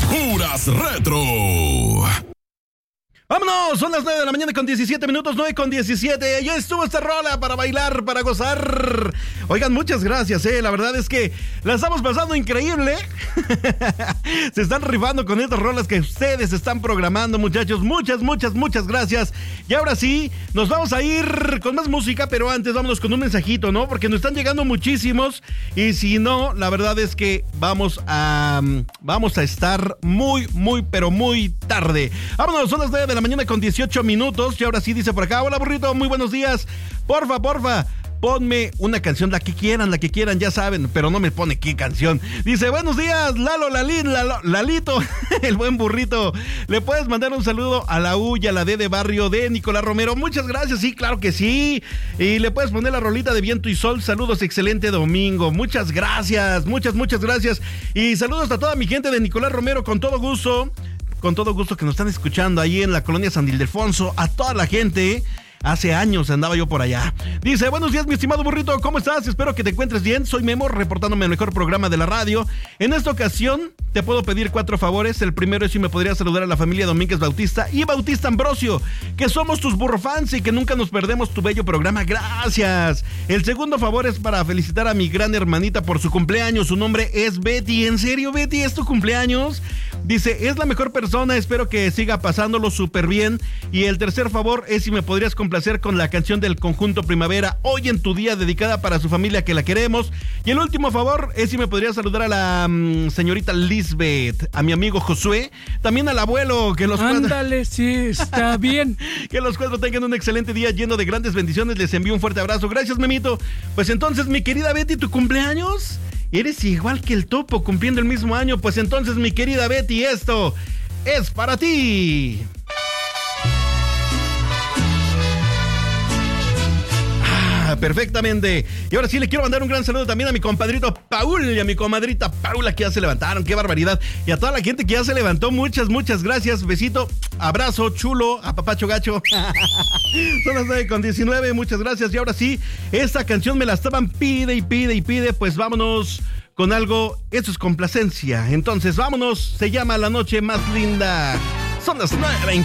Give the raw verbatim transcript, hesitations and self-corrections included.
Puras Retro. ¡Vámonos! Son las nueve de la mañana con diecisiete minutos, nueve con diecisiete. Ya estuvo esta rola para bailar, para gozar. Oigan, muchas gracias, eh. La verdad es que la estamos pasando increíble. Se están rifando con estas rolas que ustedes están programando, muchachos. Muchas, muchas, muchas gracias. Y ahora sí, nos vamos a ir con más música, pero antes vámonos con un mensajito, ¿no? Porque nos están llegando muchísimos. Y si no, la verdad es que vamos a, vamos a estar muy, muy, pero muy tarde. Vámonos, son las nueve de la mañana con dieciocho minutos. Y ahora sí dice por acá: hola, burrito, muy buenos días. Porfa, porfa, ponme una canción, la que quieran, la que quieran, ya saben, pero no me pone qué canción. Dice: buenos días, Lalo, Lalín, Lalo, Lalito, el buen burrito. ¿Le puedes mandar un saludo a la U y a la D de barrio de Nicolás Romero? Muchas gracias, sí, claro que sí. Y le puedes poner la rolita de Viento y Sol. Saludos, excelente domingo. Muchas gracias, muchas, muchas gracias. Y saludos a toda mi gente de Nicolás Romero, con todo gusto. Con todo gusto que nos están escuchando ahí en la colonia San Ildefonso, a toda la gente. Hace años andaba yo por allá. Dice: buenos días, mi estimado burrito, ¿cómo estás? Espero que te encuentres bien. Soy Memo, reportándome el mejor programa de la radio. En esta ocasión te puedo pedir cuatro favores. El primero es si me podrías saludar a la familia Domínguez Bautista y Bautista Ambrosio, que somos tus burrofans y que nunca nos perdemos tu bello programa. Gracias. El segundo favor es para felicitar a mi gran hermanita por su cumpleaños. Su nombre es Betty. ¿En serio, Betty? ¿Es tu cumpleaños? Dice: es la mejor persona, espero que siga pasándolo súper bien. Y el tercer favor es si me podrías complacer con la canción del conjunto Primavera, Hoy en tu día, dedicada para su familia que la queremos. Y el último favor es si me podrías saludar a la um, señorita Lisbeth, a mi amigo Josué, también al abuelo, que los Ándale, cuatro... sí, está bien. Que los cuatro tengan un excelente día lleno de grandes bendiciones. Les envío un fuerte abrazo. Gracias, Memito. Pues entonces, mi querida Betty, ¿tu cumpleaños? Eres igual que el Topo, cumpliendo el mismo año. Pues entonces, mi querida Betty, esto es para ti. Ah, perfectamente. Y ahora sí le quiero mandar un gran saludo también a mi compadrito Paul y a mi comadrita Paula, que ya se levantaron. ¡Qué barbaridad! Y a toda la gente que ya se levantó, muchas, muchas gracias. Besito, abrazo, chulo, a papacho gacho. Son las nueve con diecinueve, muchas gracias. Y ahora sí, esta canción me la estaban pide y pide y pide. Pues vámonos con algo, eso es complacencia. Entonces vámonos, se llama La Noche Más Linda. Son las nueve.